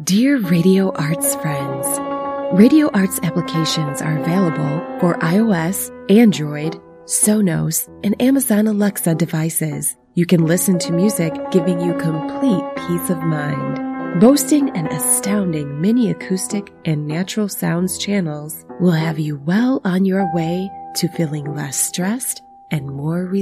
Dear Radio Arts friends, Radio Arts applications are available for iOS, Android, Sonos, and Amazon Alexa devices. You can listen to music giving you complete peace of mind. Boasting an astounding mini acoustic and natural sounds channels will have you well on your way to feeling less stressed and more relaxed.